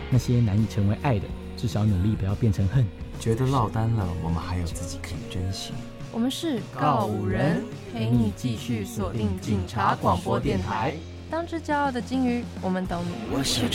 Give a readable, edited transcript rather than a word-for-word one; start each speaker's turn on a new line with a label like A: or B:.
A: 那些难以成为爱的，至少努力不要变成恨。
B: 觉得落单了，我们还有自己可以珍惜。
C: 我们是告五人，陪你继续锁定警察广播电台。当只骄傲的金鱼，我们懂你。
D: 我是